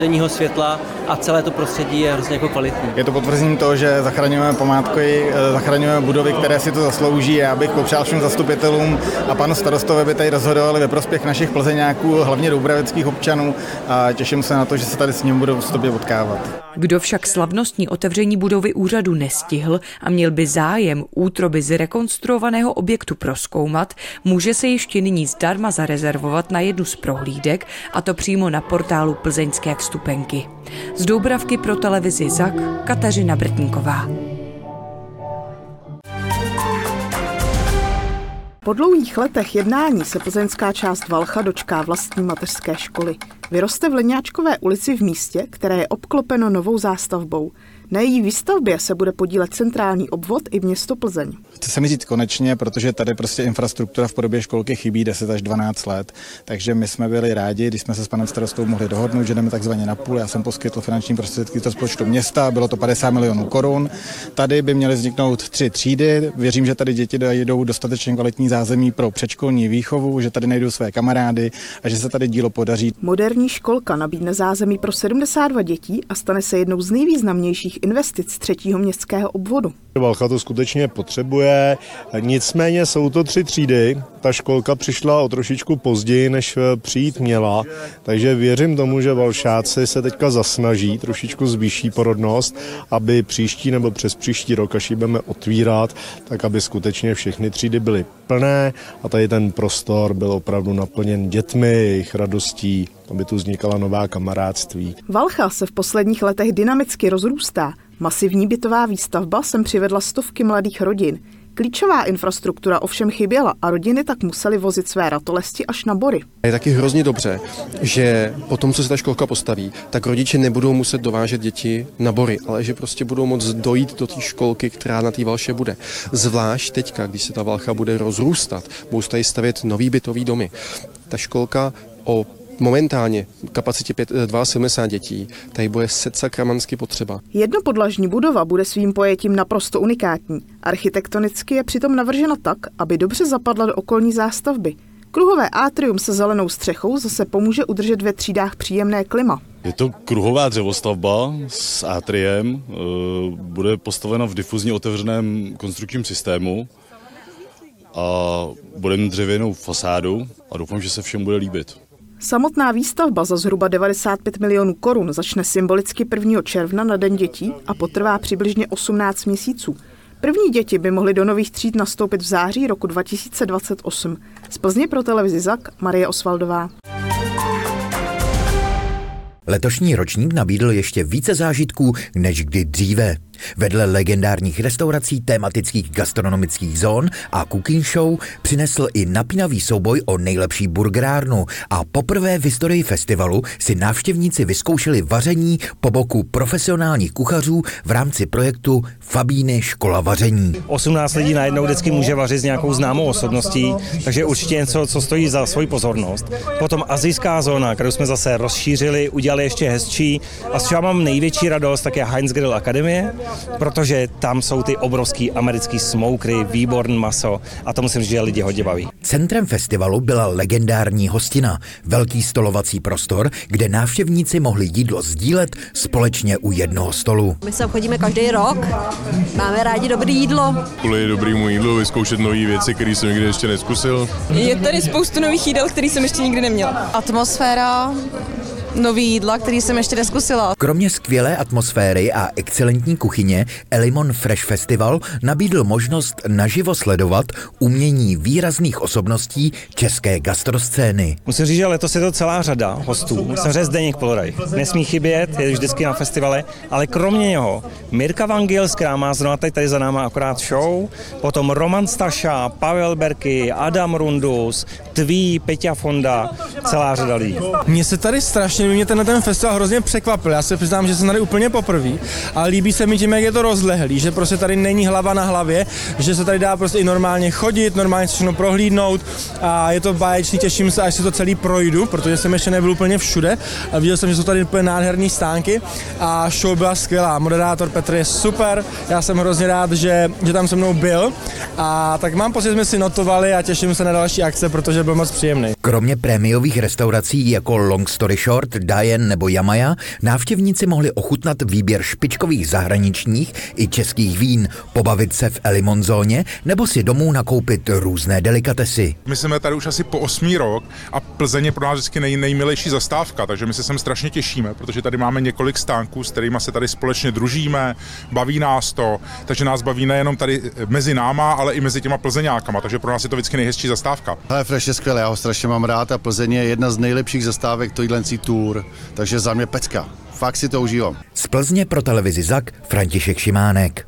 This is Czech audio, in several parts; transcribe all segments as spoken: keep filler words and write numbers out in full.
denního světla a celé to prostředí je hrozně jako kvalitní. Je to potvrzením toho, že zachraňujeme památky, zachraňujeme budovy, které si to zaslouží. Já bych popřál všem zastupitelům a panu starostovi, aby tady rozhodovali ve prospěch našich plzeňáků, hlavně doubraveckých občanů, a těším se na to, že se tady s ním budou v tobě potkávat. Kdo však slavnostní otevření budovy úřadu nestihl a měl by zájem útroby z rekonstruovaného objektu prozkoumat, může se ještě nyní zdarma zarezervovat na jednu z prohlídek, a to přímo na portálu Plzeňské vstupenky. Z Doubravky pro televizi Zak Kateřina Brtníková. Po dlouhých letech jednání se plzeňská část Valcha dočká vlastní mateřské školy. Vyroste v Ledňáčkové ulici v místě, které je obklopeno novou zástavbou. Na její výstavbě se bude podílet centrální obvod i město Plzeň. Chci se mi říct konečně, protože tady prostě infrastruktura v podobě školky chybí deset až dvanáct let, takže my jsme byli rádi, když jsme se s panem starostou mohli dohodnout, že jdeme takzvaně na půl. Já jsem poskytl finanční prostředky z rozpočtu města, bylo to padesát milionů korun. Tady by měly vzniknout tři třídy. Věřím, že tady děti dojdou dostatečně kvalitní zázemí pro předškolní výchovu, že tady najdou své kamarády a že se tady dílo podaří. Moderní školka nabídne zázemí pro sedmdesát dva dětí a stane se jednou z nejvýznamnějších investic třetího městského obvodu. Valcha to skutečně potřebuje, nicméně jsou to tři třídy. Ta školka přišla o trošičku později, než přijít měla, takže věřím tomu, že Valšáci se teďka zasnaží, trošičku zvýší porodnost, aby příští nebo přes příští rok, až ji budeme otvírat, tak aby skutečně všechny třídy byly plné a tady ten prostor byl opravdu naplněn dětmi, jejich radostí, aby tu vznikala nová kamarádství. Valcha se v posledních letech dynamicky rozrůstá. Masivní bytová výstavba sem přivedla stovky mladých rodin. Klíčová infrastruktura ovšem chyběla a rodiny tak musely vozit své ratolesti až na Bory. Je taky hrozně dobře, že po tom, co se ta školka postaví, tak rodiče nebudou muset dovážet děti na Bory, ale že prostě budou moct dojít do té školky, která na té Valše bude. Zvlášť teďka, když se ta Valcha bude rozrůstat, budou se tady stavět nový bytový domy. Ta školka o momentálně kapacitě sedmdesát dva dětí, tady bude setsakramansky potřeba. Jednopodlažní budova bude svým pojetím naprosto unikátní. Architektonicky je přitom navržena tak, aby dobře zapadla do okolní zástavby. Kruhové atrium se zelenou střechou zase pomůže udržet ve třídách příjemné klima. Je to kruhová dřevostavba s atriem, bude postavena v difuzně otevřeném konstrukčním systému a bude mít dřevěnou fasádu a doufám, že se všem bude líbit. Samotná výstavba za zhruba devadesát pět milionů korun začne symbolicky prvního června na Den dětí a potrvá přibližně osmnáct měsíců. První děti by mohly do nových tříd nastoupit v září roku dva tisíce dvacet osm. Z Plzně pro televizi Zak Marie Osvaldová. Letošní ročník nabídl ještě více zážitků než kdy dříve. Vedle legendárních restaurací, tematických gastronomických zón a cooking show přinesl i napínavý souboj o nejlepší burgerárnu a poprvé v historii festivalu si návštěvníci vyzkoušeli vaření po boku profesionálních kuchařů v rámci projektu Fabíny škola vaření. osmnáct lidí najednou vždycky může vařit s nějakou známou osobností, takže určitě něco, co stojí za svoji pozornost. Potom asijská zóna, kterou jsme zase rozšířili, udělali ještě hezčí a s čím mám největší radost, tak je Heinz Grill Akademie, protože tam jsou ty obrovský americký smokery, výborný maso a to musím říct, že lidi hodně baví. Centrem festivalu byla legendární hostina, velký stolovací prostor, kde návštěvníci mohli jídlo sdílet společně u jednoho stolu. My se obchodíme každý rok, máme rádi dobré jídlo. Kvůli dobrýmu jídlu vyzkoušet nové věci, které jsem nikdy ještě neskusil. Je tady spoustu nových jídel, které jsem ještě nikdy neměla. Atmosféra, nový jídla, který jsem ještě neskusila. Kromě skvělé atmosféry a excelentní kuchyně Elimon Fresh Festival nabídl možnost naživo sledovat umění výrazných osobností české gastroscény. Musím říct, že letos je to celá řada hostů. Samozřejmě Zdeněk Poloraj. Nesmí chybět, je vždycky na festivale, ale kromě něho Mirka Vangils, která má zrovna tady, tady za náma akorát show, potom Roman Staša, Pavel Berky, Adam Rundus, Tví, Peťa Fonda, celá řada lidí. Mně se tady strašně Mě ten, ten festival hrozně překvapil. Já se přiznám, že jsem tady úplně poprvé, ale líbí se mi tím, jak je to rozlehlý, že prostě tady není hlava na hlavě, že se tady dá prostě i normálně chodit, normálně všechno prohlídnout a je to báječný, těším se, až si to celý projdu, protože jsem ještě nebyl úplně všude a viděl jsem, že jsou tady úplně nádherný stánky a show byla skvělá. Moderátor Petr je super, já jsem hrozně rád, že, že tam se mnou byl a tak mám pocit, že jsme si notovali a těším se na další akce, protože byl moc příjemný. Kromě prémiových restaurací jako Long Story Short Diane nebo Yamaya návštěvníci mohli ochutnat výběr špičkových zahraničních i českých vín, pobavit se v Elimonzóně nebo si domů nakoupit různé delikatesy. My jsme tady už asi po osmý rok a Plzeň je pro nás vždycky nej, nejmilejší zastávka, takže my se sem strašně těšíme, protože tady máme několik stánků, s kterými se tady společně družíme, baví nás to, takže nás baví nejenom tady mezi náma, ale i mezi těma plzeňákama, takže pro nás je to vždycky nejhezčí zastávka. Ale Fresh je skvělé, já ho strašně mám rád a Plzeň je jedna z nejlepších zastávek tohle tour, takže za mě pecka. Fakt si to užívám. Z Plzně pro televizi Zak František Šimánek.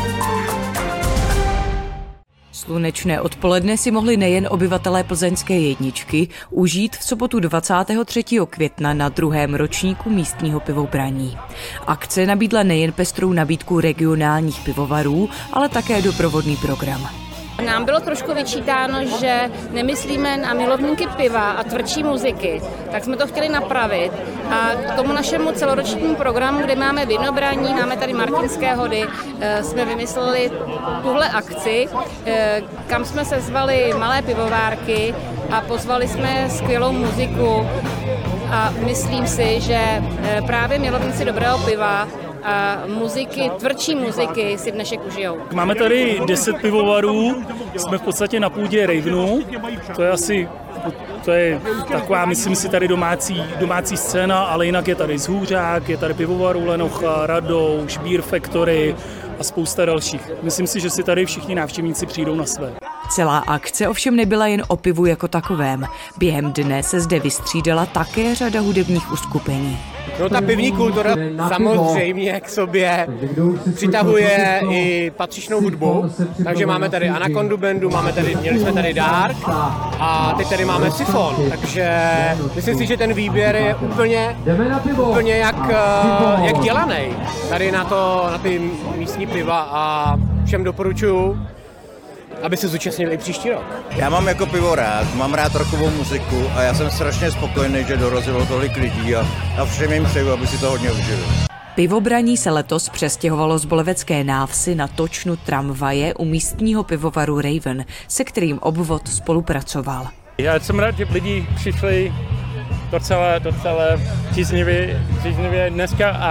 Slunečné odpoledne si mohli nejen obyvatelé plzeňské jedničky užít v sobotu dvacátého třetího května na druhém ročníku místního pivobraní. Akce nabídla nejen pestrou nabídku regionálních pivovarů, ale také doprovodný program. Nám bylo trošku vyčítáno, že nemyslíme na milovníky piva a tvrdší muziky, tak jsme to chtěli napravit a k tomu našemu celoročnímu programu, kde máme vinobraní, máme tady Martinské hody, jsme vymysleli tuhle akci, kam jsme sezvali malé pivovárky a pozvali jsme skvělou muziku a myslím si, že právě milovníci dobrého piva a muziky, tvrdší muziky si dnešek užijou. Máme tady deset pivovarů, jsme v podstatě na půdě Ravenu, to je asi, to je taková, myslím si, tady domácí, domácí scéna, ale jinak je tady Zhůřák, je tady pivovarů Lenocha, Radouš, Beer Factory a spousta dalších. Myslím si, že si tady všichni návštěvníci přijdou na své. Celá akce ovšem nebyla jen o pivu jako takovém. Během dne se zde vystřídala také řada hudebních uskupení. No ta pivní kultura samozřejmě k sobě přitahuje i patřičnou hudbu, takže máme tady Anacondu bandu, máme tady, měli jsme tady Dark a teď tady máme Sifon, takže myslím si, že ten výběr je úplně, úplně jak, jak dělaný tady na, to, na ty místní piva a všem doporučuji, aby se zúčastnili i příští rok. Já mám jako pivo rád, mám rád rockovou muziku a já jsem strašně spokojený, že dorazilo tolik lidí a, a všem jim přeju, aby si to hodně užili. Pivobraní se letos přestěhovalo z Bolevecké návsi na točnu tramvaje u místního pivovaru Raven, se kterým obvod spolupracoval. Já jsem rád, že lidi přišli docela, docela tíznivě, tíznivě dneska a,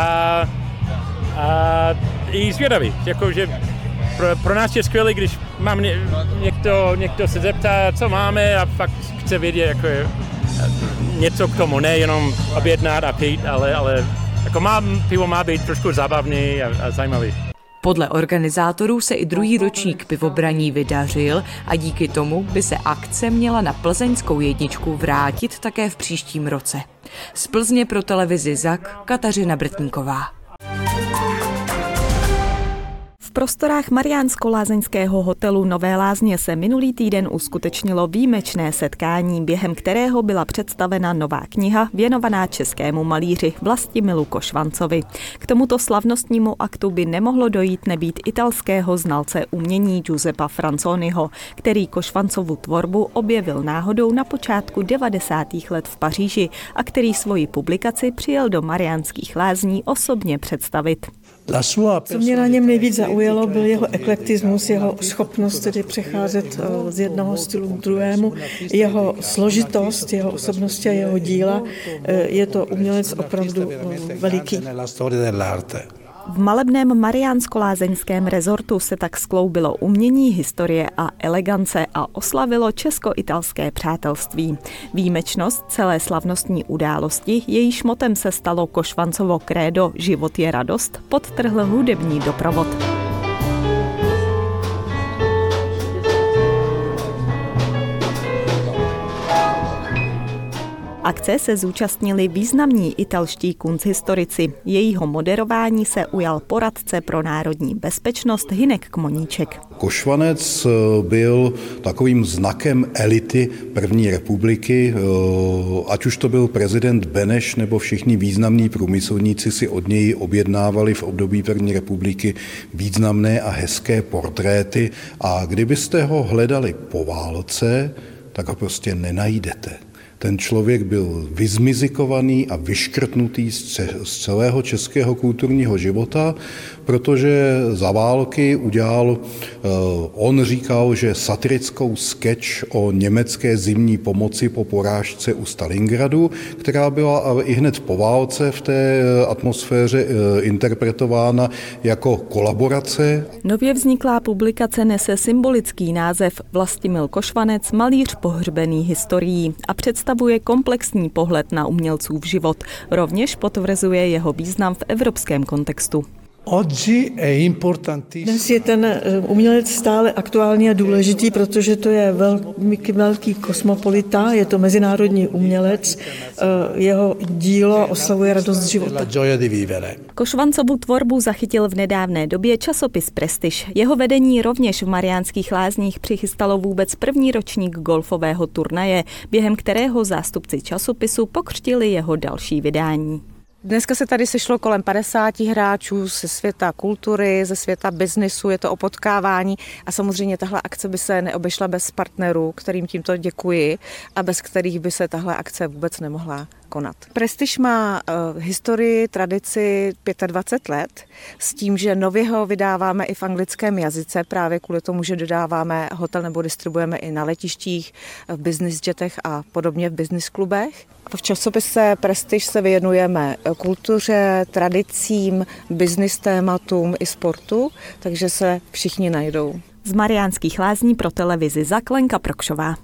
a i zvědaví, jakože Pro, pro nás je skvělé, když mám ně, někdo, někdo se zeptá, co máme a fakt chce vědět jako je, něco k tomu, nejenom objednat a pít, ale, ale jako má, pivo má být trošku zábavný a, a zajímavý. Podle organizátorů se i druhý ročník pivobraní vydařil a díky tomu by se akce měla na plzeňskou jedničku vrátit také v příštím roce. Z Plzně pro televizi Zak Kateřina Brtníková. V prostorách Mariánsko-lázeňského hotelu Nové Lázně se minulý týden uskutečnilo výjimečné setkání, během kterého byla představena nová kniha věnovaná českému malíři Vlastimilu Košvancovi. K tomuto slavnostnímu aktu by nemohlo dojít nebýt italského znalce umění Giuseppa Franzoniho, který Košvancovu tvorbu objevil náhodou na počátku devadesátých let v Paříži a který svoji publikaci přijel do Mariánských Lázní osobně představit. Co mě na něm nejvíc zaujalo, byl jeho eklektismus, jeho schopnost tedy přecházet z jednoho stylu k druhému, jeho složitost, jeho osobnosti a jeho díla. Je to umělec opravdu veliký. V malebném mariánsko-lázeňském rezortu se tak skloubilo umění, historie a elegance a oslavilo česko-italské přátelství. Výjimečnost celé slavnostní události, jejíž motem se stalo Košvancovo krédo Život je radost, podtrhl hudební doprovod. Akce se zúčastnili významní italští kunsthistorici. Jejího moderování se ujal poradce pro národní bezpečnost Hynek Kmoníček. Košvanec byl takovým znakem elity první republiky, ať už to byl prezident Beneš nebo všichni významní průmyslníci si od něj objednávali v období první republiky významné a hezké portréty a kdybyste ho hledali po válce, tak ho prostě nenajdete. Ten člověk byl vyzmizikovaný a vyškrtnutý z celého českého kulturního života, protože za války udělal, on říkal, že satirickou sketch o německé zimní pomoci po porážce u Stalingradu, která byla ale i hned po válce v té atmosféře interpretována jako kolaborace. Nově vzniklá publikace nese symbolický název Vlastimil Košvanec, malíř pohřbený historií a představuje komplexní pohled na umělcův život. Rovněž potvrzuje jeho význam v evropském kontextu. Dnes je ten umělec stále aktuální a důležitý, protože to je velký, velký kosmopolita, je to mezinárodní umělec, jeho dílo oslavuje radost života. Košvancovu tvorbu zachytil v nedávné době časopis Prestiž. Jeho vedení rovněž v Mariánských Lázních přichystalo vůbec první ročník golfového turnaje, během kterého zástupci časopisu pokřtili jeho další vydání. Dneska se tady sešlo kolem padesáti hráčů ze světa kultury, ze světa biznisu, je to o potkávání a samozřejmě tahle akce by se neobešla bez partnerů, kterým tímto děkuji a bez kterých by se tahle akce vůbec nemohla konat. Prestiž má uh, historii, tradici dvacet pět let s tím, že nově ho vydáváme i v anglickém jazyce, právě kvůli tomu, že dodáváme hotel nebo distribuujeme i na letištích, v business jetech a podobně v business klubech. V časopise Prestiž se věnujeme kultuře, tradicím, business tématům i sportu, takže se všichni najdou. Z Mariánských Lázní pro televizi Zak Lenka Prokšová.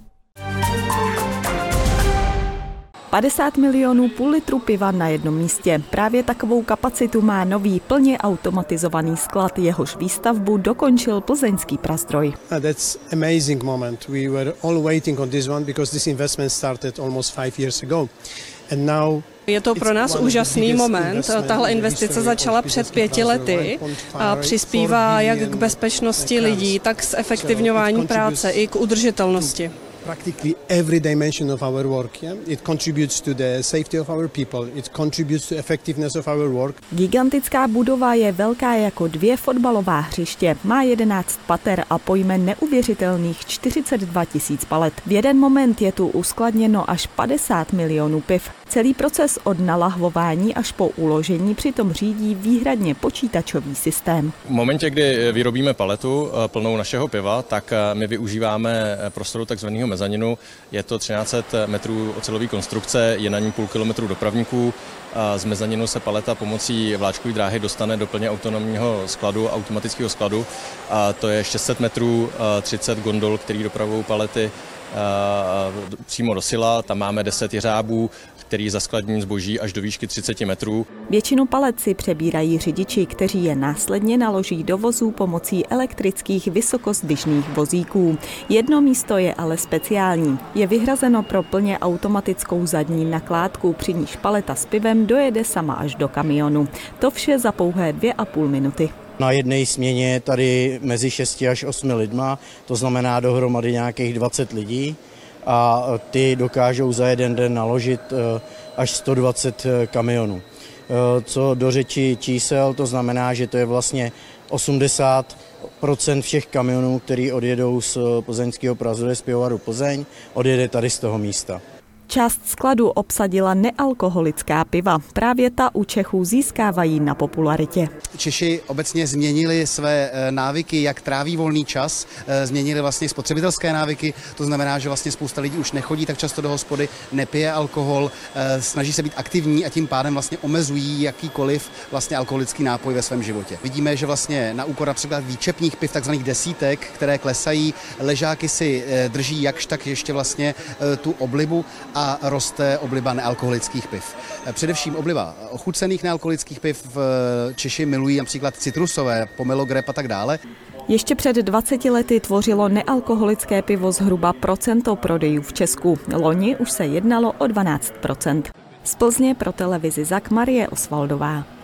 padesát milionů půl litru piva na jednom místě. Právě takovou kapacitu má nový plně automatizovaný sklad, jehož výstavbu dokončil plzeňský Prazdroj. That's amazing moment. We were all waiting on this one because this investment started almost five years ago. And now je to pro nás úžasný moment. Tahle investice začala před pěti lety a přispívá jak k bezpečnosti lidí, tak k zefektivňování práce i k udržitelnosti. Practically every dimension of our work, yeah? It contributes to the safety of our people, it contributes to effectiveness of our work. Gigantická budova je velká jako dvě fotbalová hřiště, má jedenáct pater a pojme neuvěřitelných čtyřicet dva tisíc palet. V jeden moment je tu uskladněno až padesát milionů piv. Celý proces od nalahvování až po uložení přitom řídí výhradně počítačový systém. V momentě, kdy vyrobíme paletu plnou našeho piva, tak my využíváme prostoru takzvaného mezaninu. Je to třináct set metrů ocelové konstrukce, je na ní půl kilometru dopravníků. Z mezaninu se paleta pomocí vláčkové dráhy dostane do plně autonomního skladu, automatického skladu. A to je šest set metrů, třicet gondol, který dopravují palety přímo do sila. Tam máme deset jeřábů, který zaskladní zboží až do výšky třicet metrů. Většinu palet si přebírají řidiči, kteří je následně naloží do vozů pomocí elektrických vysokozdvižných vozíků. Jedno místo je ale speciální. Je vyhrazeno pro plně automatickou zadní nakládku, při níž paleta s pivem dojede sama až do kamionu. To vše za pouhé dvě a půl minuty. Na jedné směně tady mezi šesti až osmi lidma, to znamená dohromady nějakých dvacet lidí a ty dokážou za jeden den naložit až sto dvacet kamionů. Co do řeči čísel, to znamená, že to je vlastně osmdesát procent všech kamionů, který odjedou z plzeňského Prazdroje z pivovaru Plzeň, odjede tady z toho místa. Část skladu obsadila nealkoholická piva. Právě ta u Čechů získávají na popularitě. Češi obecně změnili své návyky, jak tráví volný čas, změnili vlastně spotřebitelské návyky, to znamená, že vlastně spousta lidí už nechodí tak často do hospody, nepije alkohol, snaží se být aktivní a tím pádem vlastně omezují jakýkoliv vlastně alkoholický nápoj ve svém životě. Vidíme, že vlastně na úkor například výčepních piv, takzvaných desítek, které klesají, ležáky si drží jakž tak ještě vlastně tu oblibu a a roste obliba nealkoholických piv. Především obliba ochucených nealkoholických piv Češi milují například citrusové, pomelo, grep a tak dále. Ještě před dvaceti lety tvořilo nealkoholické pivo zhruba procento prodejů v Česku. Loni už se jednalo o dvanáct procent. Z Plzně pro televizi Zak Marie Osvaldová.